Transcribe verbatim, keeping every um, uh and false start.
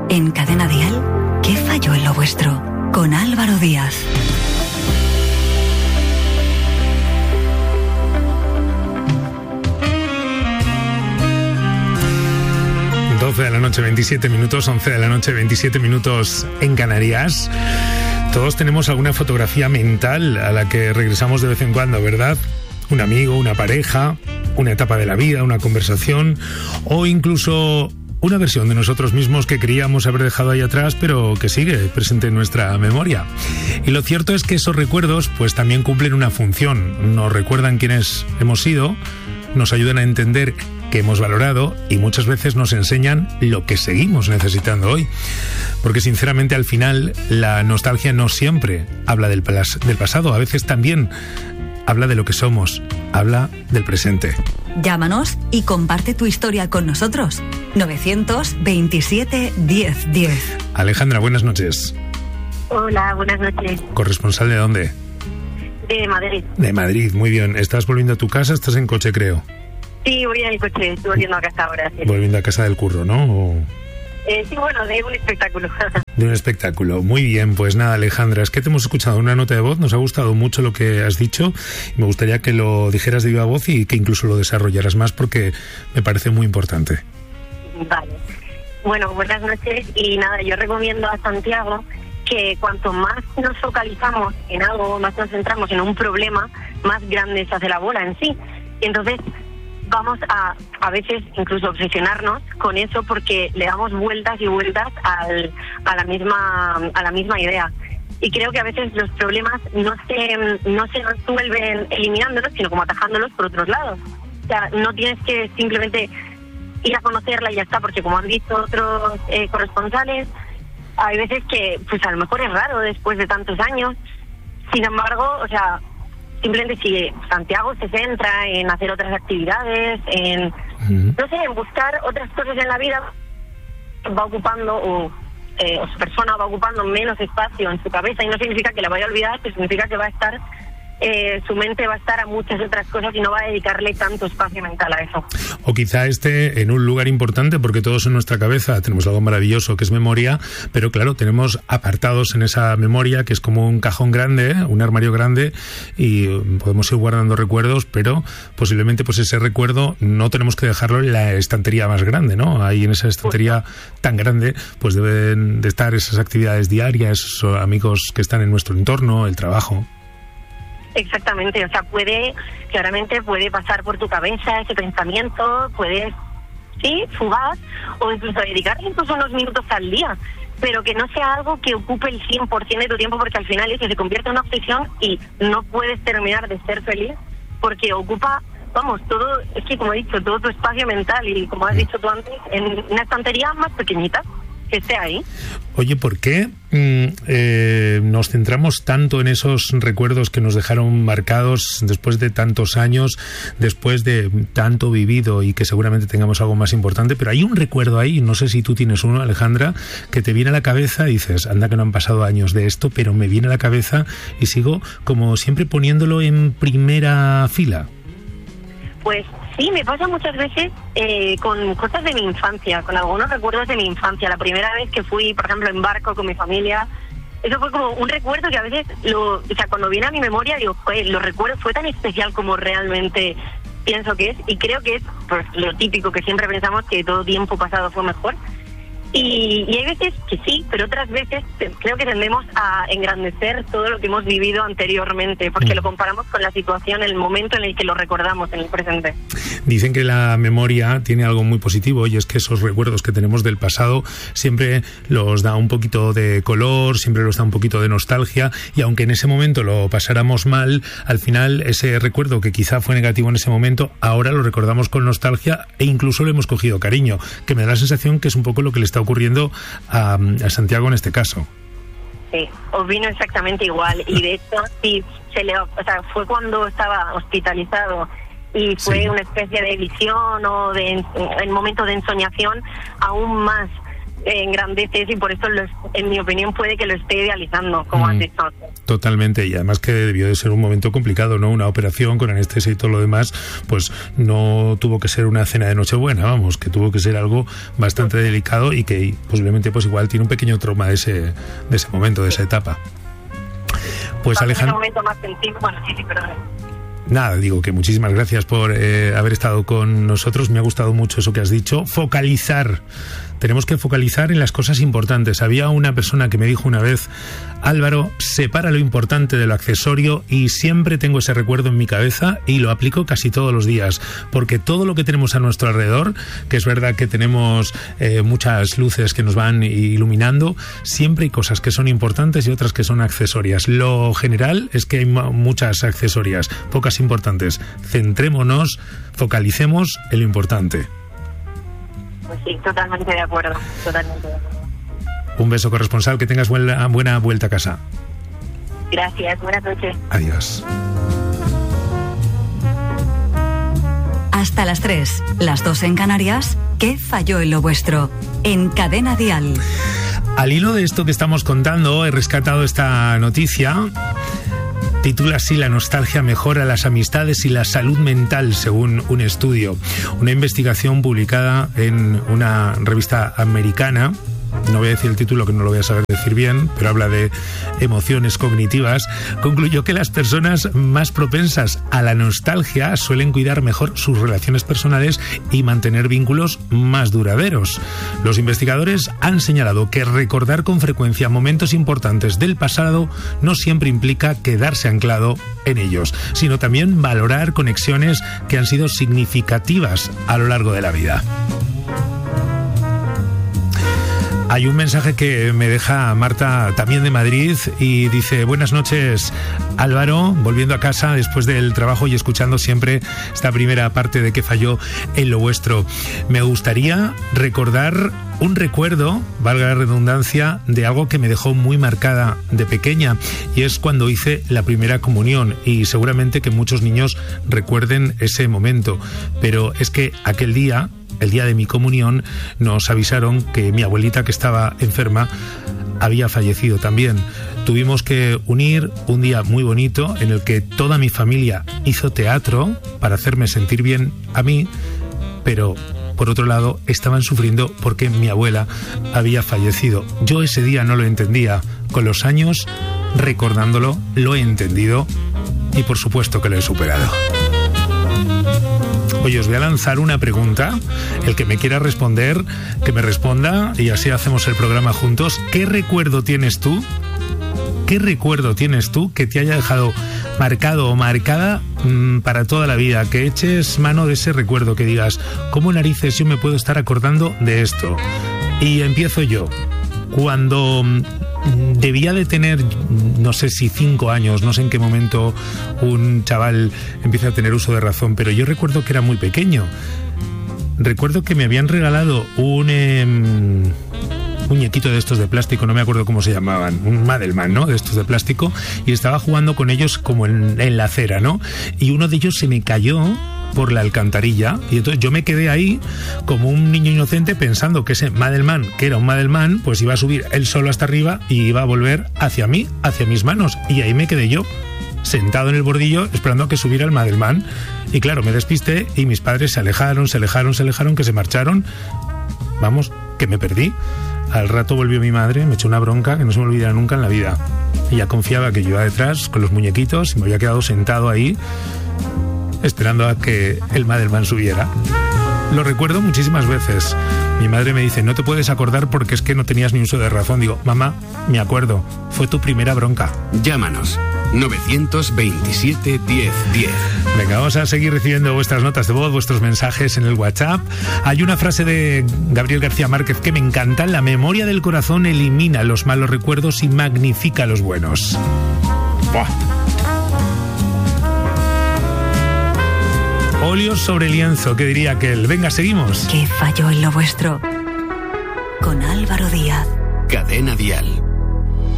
En Cadena Dial, ¿qué falló en lo vuestro? Con Álvaro Díaz. doce de la noche, veintisiete minutos, once de la noche, veintisiete minutos en Canarias. Todos tenemos alguna fotografía mental a la que regresamos de vez en cuando, ¿verdad? Un amigo, una pareja, una etapa de la vida, una conversación o incluso una versión de nosotros mismos que creíamos haber dejado ahí atrás, pero que sigue presente en nuestra memoria. Y lo cierto es que esos recuerdos pues también cumplen una función. Nos recuerdan quiénes hemos sido, nos ayudan a entender que hemos valorado y muchas veces nos enseñan lo que seguimos necesitando hoy. Porque sinceramente al final la nostalgia no siempre habla del, pas- del pasado, a veces también habla de lo que somos, habla del presente. Llámanos y comparte tu historia con nosotros. novecientos veintisiete diez diez. Alejandra, buenas noches. Hola, buenas noches. ¿Corresponsal de dónde? De Madrid. De Madrid, muy bien. ¿Estás volviendo a tu casa? ¿Estás en coche, creo? Sí, voy en el coche, estoy volviendo a casa ahora. Sí. Volviendo a casa del curro, ¿no? O... Eh, sí, bueno, de un espectáculo. De un espectáculo. Muy bien, pues nada, Alejandra, es que te hemos escuchado una nota de voz, nos ha gustado mucho lo que has dicho y me gustaría que lo dijeras de viva voz y que incluso lo desarrollaras más porque me parece muy importante. Vale. Bueno, buenas noches y nada, yo recomiendo a Santiago que cuanto más nos focalizamos en algo, más nos centramos en un problema, más grande se hace la bola en sí. Y entonces vamos a a veces incluso obsesionarnos con eso porque le damos vueltas y vueltas al, a la misma a la misma idea. Y creo que a veces los problemas no se no se resuelven eliminándolos, sino como atajándolos por otros lados. O sea, no tienes que simplemente ir a conocerla y ya está, porque como han dicho otros eh, corresponsales, hay veces que pues a lo mejor es raro después de tantos años. Sin embargo, o sea, simplemente si Santiago se centra en hacer otras actividades, en, uh-huh. no sé, en buscar otras cosas en la vida, va ocupando, o, eh, o su persona va ocupando menos espacio en su cabeza, y no significa que la vaya a olvidar, pero significa que va a estar, eh, su mente va a estar a muchas otras cosas y no va a dedicarle tanto espacio mental a eso. O quizá esté en un lugar importante, porque todos en nuestra cabeza tenemos algo maravilloso que es memoria, pero claro, tenemos apartados en esa memoria que es como un cajón grande, ¿eh? Un armario grande, y podemos ir guardando recuerdos, pero posiblemente pues ese recuerdo no tenemos que dejarlo en la estantería más grande, ¿no? Ahí en esa estantería tan grande pues deben de estar esas actividades diarias, esos amigos que están en nuestro entorno, el trabajo. Exactamente, o sea, puede, claramente puede pasar por tu cabeza ese pensamiento, puedes, sí, fugaz, o incluso dedicarle incluso unos minutos al día, pero que no sea algo que ocupe el cien por ciento de tu tiempo, porque al final eso se convierte en una obsesión y no puedes terminar de ser feliz, porque ocupa, vamos, todo, es que como he dicho, todo tu espacio mental, y como has dicho tú antes, en una estantería más pequeñita, que esté ahí. Oye, ¿por qué mm, eh, nos centramos tanto en esos recuerdos que nos dejaron marcados después de tantos años, después de tanto vivido y que seguramente tengamos algo más importante? Pero hay un recuerdo ahí, no sé si tú tienes uno, Alejandra, que te viene a la cabeza y dices, anda que no han pasado años de esto, pero me viene a la cabeza y sigo como siempre poniéndolo en primera fila. Pues sí, me pasa muchas veces eh, con cosas de mi infancia, con algunos recuerdos de mi infancia. La primera vez que fui, por ejemplo, en barco con mi familia, eso fue como un recuerdo que a veces, lo, o sea, cuando viene a mi memoria, digo, joder, lo recuerdo, fue tan especial como realmente pienso que es, y creo que es pues lo típico que siempre pensamos, que todo tiempo pasado fue mejor. Y, y hay veces que sí, pero otras veces creo que tendemos a engrandecer todo lo que hemos vivido anteriormente, porque lo comparamos con la situación, el momento en el que lo recordamos en el presente. Dicen que la memoria tiene algo muy positivo, y es que esos recuerdos que tenemos del pasado siempre los da un poquito de color, siempre los da un poquito de nostalgia, y aunque en ese momento lo pasáramos mal, al final ese recuerdo que quizá fue negativo en ese momento, ahora lo recordamos con nostalgia e incluso le hemos cogido cariño, que me da la sensación que es un poco lo que le está ocurriendo a, a Santiago en este caso. Sí, os vino exactamente igual, y de hecho sí, se le, o sea, fue cuando estaba hospitalizado y fue sí. una especie de visión o de en momento de ensoñación aún más engrandeces y por eso, lo, en mi opinión, puede que lo esté idealizando, como Mm. has dicho. Totalmente, y además que debió de ser un momento complicado, ¿no? Una operación con anestesia y todo lo demás, pues no tuvo que ser una cena de Nochebuena, vamos, que tuvo que ser algo bastante delicado y que posiblemente pues igual tiene un pequeño trauma de ese, de ese momento, de esa etapa. Pues Alejandro... En un momento más sencillo, bueno, sí, sí, perdón. Nada, digo que muchísimas gracias por eh, haber estado con nosotros. Me ha gustado mucho eso que has dicho. Focalizar. Tenemos que focalizar en las cosas importantes. Había una persona que me dijo una vez: Álvaro, separa lo importante de lo accesorio, y siempre tengo ese recuerdo en mi cabeza y lo aplico casi todos los días, porque todo lo que tenemos a nuestro alrededor, que es verdad que tenemos eh, muchas luces que nos van iluminando, siempre hay cosas que son importantes y otras que son accesorias. Lo general es que hay muchas accesorias, pocas importantes. Centrémonos, focalicemos en lo importante. Pues sí, totalmente de acuerdo, totalmente de acuerdo. Un beso, corresponsal, que tengas buena, buena vuelta a casa. Gracias, buenas noches. Adiós. Hasta las tres, las dos en Canarias. ¿Qué falló en lo vuestro? En Cadena Dial. Al hilo de esto que estamos contando, he rescatado esta noticia. Titula así: la nostalgia mejora las amistades y la salud mental, según un estudio. Una investigación publicada en una revista americana. No voy a decir el título, que no lo voy a saber decir bien, pero habla de emociones cognitivas. Concluyó que las personas más propensas a la nostalgia suelen cuidar mejor sus relaciones personales y mantener vínculos más duraderos. Los investigadores han señalado que recordar con frecuencia momentos importantes del pasado no siempre implica quedarse anclado en ellos, sino también valorar conexiones que han sido significativas a lo largo de la vida. Hay un mensaje que me deja Marta, también de Madrid, y dice: buenas noches, Álvaro, volviendo a casa después del trabajo y escuchando siempre esta primera parte de ¿Qué falló en lo vuestro? Me gustaría recordar un recuerdo, valga la redundancia, de algo que me dejó muy marcada de pequeña, y es cuando hice la primera comunión, y seguramente que muchos niños recuerden ese momento, pero es que aquel día, el día de mi comunión, nos avisaron que mi abuelita, que estaba enferma, había fallecido también. Tuvimos que unir un día muy bonito en el que toda mi familia hizo teatro para hacerme sentir bien a mí, pero por otro lado estaban sufriendo porque mi abuela había fallecido. Yo ese día no lo entendía. Con los años, recordándolo, lo he entendido y por supuesto que lo he superado. Oye, os voy a lanzar una pregunta. El que me quiera responder, que me responda, y así hacemos el programa juntos. ¿Qué recuerdo tienes tú? ¿Qué recuerdo tienes tú que te haya dejado marcado o marcada mmm, para toda la vida? Que eches mano de ese recuerdo, que digas: ¿cómo narices yo me puedo estar acordando de esto? Y empiezo yo. Cuando debía de tener, no sé si cinco años, no sé en qué momento un chaval empieza a tener uso de razón, pero yo recuerdo que era muy pequeño. Recuerdo que me habían regalado un eh, muñequito de estos de plástico, no me acuerdo cómo se llamaban, un Madelman, ¿no? De estos de plástico, y estaba jugando con ellos como en, en la acera, ¿no? Y uno de ellos se me cayó por la alcantarilla, y entonces yo me quedé ahí como un niño inocente pensando que ese Madelman, que era un Madelman, pues iba a subir él solo hasta arriba y iba a volver hacia mí, hacia mis manos, y ahí me quedé yo, sentado en el bordillo esperando a que subiera el Madelman. Y claro, me despisté y mis padres se alejaron, se alejaron, se alejaron, que se marcharon. Vamos, que me perdí. Al rato volvió mi madre, me echó una bronca que no se me olvidará nunca en la vida. Ella confiaba que yo iba detrás con los muñequitos y me había quedado sentado ahí esperando a que el Madelman subiera. Lo recuerdo muchísimas veces. Mi madre me dice: no te puedes acordar porque es que no tenías ni uso de razón. Digo: mamá, me acuerdo, fue tu primera bronca. Llámanos novecientos veintisiete diez diez. Venga, vamos a seguir recibiendo vuestras notas de voz, vuestros mensajes en el WhatsApp. Hay una frase de Gabriel García Márquez que me encanta: la memoria del corazón elimina los malos recuerdos y magnifica los buenos. ¡Buah! Óleos sobre lienzo, ¿qué diría aquel? Venga, seguimos. ¿Qué falló en lo vuestro? Con Álvaro Díaz. Cadena Dial.